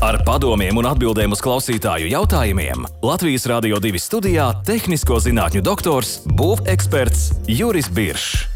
Ar padomiem un atbildēm uz klausītāju jautājumiem Latvijas Radio 2 studijā tehnisko zinātņu doktors, būveksperts Juris Biršs.